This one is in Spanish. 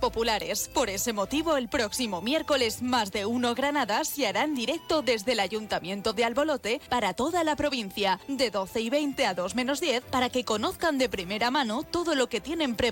populares. Por ese motivo, el próximo miércoles, Más de Uno Granada se hará en directo desde el Ayuntamiento de Albolote para toda la provincia, de 12:20 a 2 menos 10, para que conozcan de primera mano todo lo que tienen preparado